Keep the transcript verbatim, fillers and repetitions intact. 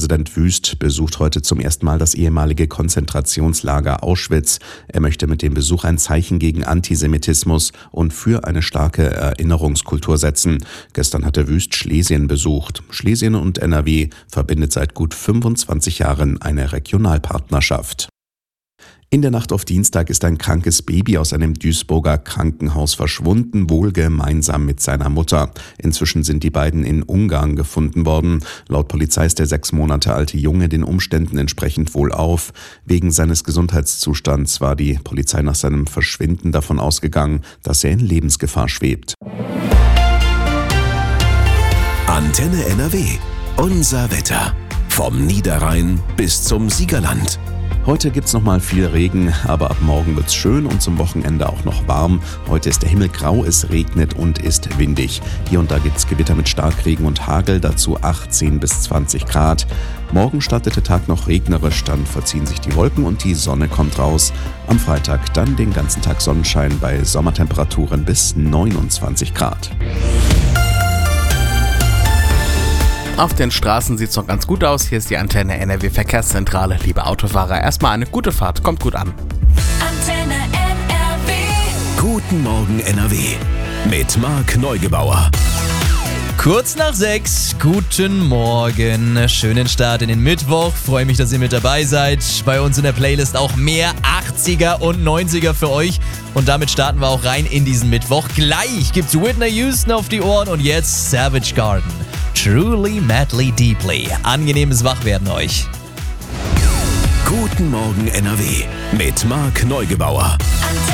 Ministerpräsident Wüst besucht heute zum ersten Mal das ehemalige Konzentrationslager Auschwitz. Er möchte mit dem Besuch ein Zeichen gegen Antisemitismus und für eine starke Erinnerungskultur setzen. Gestern hatte Wüst Schlesien besucht. Schlesien und N R W verbindet seit gut fünfundzwanzig Jahren eine Regionalpartnerschaft. In der Nacht auf Dienstag ist ein krankes Baby aus einem Duisburger Krankenhaus verschwunden, wohl gemeinsam mit seiner Mutter. Inzwischen sind die beiden in Ungarn gefunden worden. Laut Polizei ist der sechs Monate alte Junge den Umständen entsprechend wohlauf. Wegen seines Gesundheitszustands war die Polizei nach seinem Verschwinden davon ausgegangen, dass er in Lebensgefahr schwebt. Antenne N R W. Unser Wetter. Vom Niederrhein bis zum Siegerland. Heute gibt's noch mal viel Regen, aber ab morgen wird's schön und zum Wochenende auch noch warm. Heute ist der Himmel grau, es regnet und ist windig. Hier und da gibt's Gewitter mit Starkregen und Hagel, dazu achtzehn bis zwanzig Grad. Morgen startet der Tag noch regnerisch, dann verziehen sich die Wolken und die Sonne kommt raus. Am Freitag dann den ganzen Tag Sonnenschein bei Sommertemperaturen bis neunundzwanzig Grad. Auf den Straßen sieht es noch ganz gut aus. Hier ist die Antenne N R W Verkehrszentrale. Liebe Autofahrer, erstmal eine gute Fahrt. Kommt gut an. Antenne N R W. Guten Morgen N R W. Mit Marc Neugebauer. Kurz nach sechs, guten Morgen, schönen Start in den Mittwoch, freue mich, dass ihr mit dabei seid. Bei uns in der Playlist auch mehr achtziger und neunziger für euch und damit starten wir auch rein in diesen Mittwoch. Gleich gibt's Whitney Houston auf die Ohren und jetzt Savage Garden. Truly, madly, deeply. Angenehmes Wachwerden euch. Guten Morgen N R W mit Marc Neugebauer. Antenne